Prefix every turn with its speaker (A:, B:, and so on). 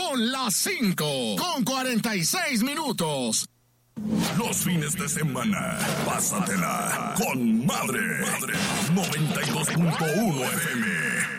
A: Son las 5:46.
B: Los fines de semana, pásatela con Madre. 92.1 FM.